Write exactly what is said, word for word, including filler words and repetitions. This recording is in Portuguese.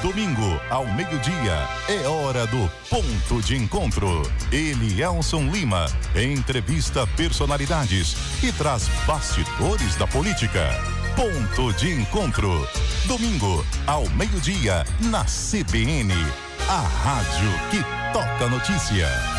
Domingo, ao meio-dia, é hora do Ponto de Encontro. Elielson Lima entrevista personalidades e traz bastidores da política. Ponto de Encontro. Domingo, ao meio-dia, na C B N. A rádio que toca notícia.